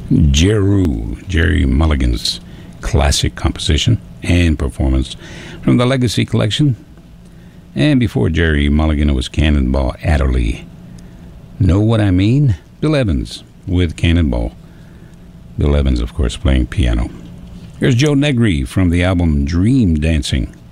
Jerry Mulligan's classic composition and performance from the Legacy Collection. And before Jerry Mulligan, it was Cannonball Adderley. Know What I Mean? Bill Evans with Cannonball. Bill Evans, of course, playing piano. Here's Joe Negri from the album Dream Dancing.